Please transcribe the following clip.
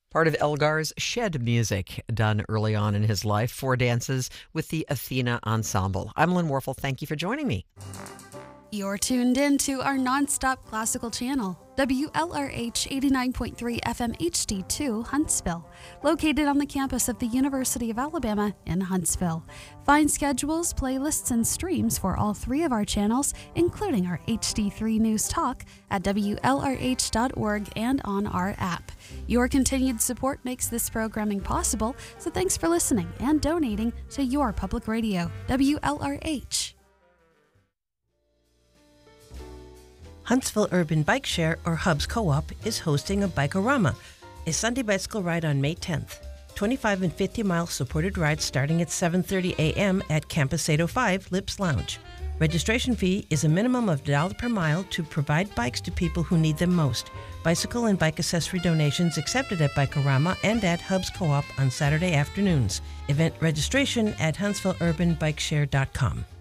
Part of Elgar's shed music done early on in his life, 4 dances with the Athena Ensemble. I'm Lynn Warfel. Thank you for joining me. You're tuned in to our nonstop classical channel, WLRH 89.3 FM HD2 Huntsville, located on the campus of the University of Alabama in Huntsville. Find schedules, playlists, and streams for all 3 of our channels, including our HD3 News Talk at WLRH.org and on our app. Your continued support makes this programming possible, so thanks for listening and donating to your public radio, WLRH. Huntsville Urban Bike Share, or Hubs Co-op, is hosting a Bike-O-Rama, a Sunday bicycle ride on May 10th. 25 and 50-mile supported rides starting at 7:30 a.m. at Campus 805 Lips Lounge. Registration fee is a minimum of $1 per mile to provide bikes to people who need them most. Bicycle and bike accessory donations accepted at Bike-O-Rama and at Hubs Co-op on Saturday afternoons. Event registration at HuntsvilleUrbanBikeshare.com.